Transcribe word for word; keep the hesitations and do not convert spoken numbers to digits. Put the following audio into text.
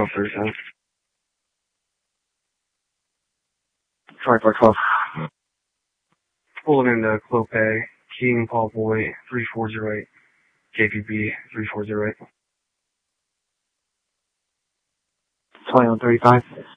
thirty-seven. Sorry, for twelve. Pulling into Clopay, King Paul Boy, three four zero eight, K P B, three four zero eight. twenty-one thirty-five.